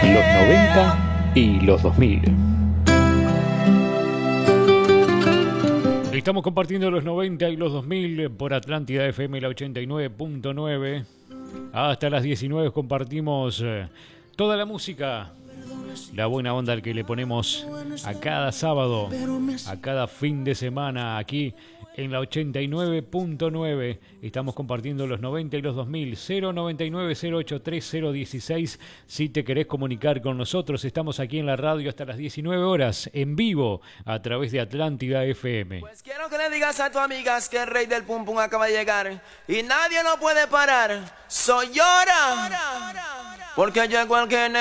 Los 90 y los 2000. Estamos compartiendo los 90 y los 2000 por Atlántida FM, la 89.9. Hasta las 19 compartimos toda la música, la buena onda que le ponemos a cada sábado, a cada fin de semana aquí en la 89.9. Estamos compartiendo los 90 y los 2000. 099-083-016. Si te querés comunicar con nosotros, estamos aquí en la radio hasta las 19 horas, en vivo, a través de Atlántida FM. Pues quiero que le digas a tus amigas que el rey del pum pum acaba de llegar y nadie lo puede parar. Soy Llora, porque llegó el que